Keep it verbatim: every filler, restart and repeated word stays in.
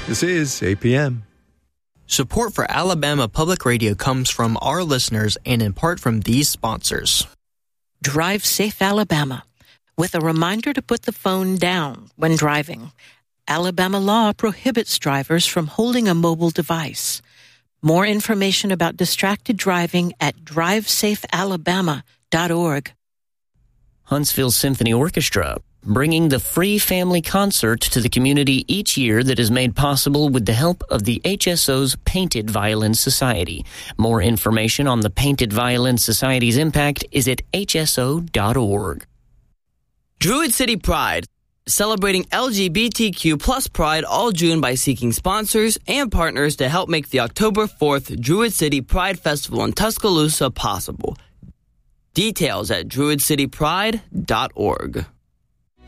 This is A P M. Support for Alabama Public Radio comes from our listeners and in part from these sponsors. Drive Safe Alabama, with a reminder to put the phone down when driving. Alabama law prohibits drivers from holding a mobile device. More information about distracted driving at drive safe alabama dot org. Huntsville Symphony Orchestra, bringing the free family concert to the community each year that is made possible with the help of the H S O's Painted Violin Society. More information on the Painted Violin Society's impact is at H S O dot org. Druid City Pride, celebrating L G B T Q plus pride all June by seeking sponsors and partners to help make the October fourth Druid City Pride Festival in Tuscaloosa possible. Details at druid city pride dot org.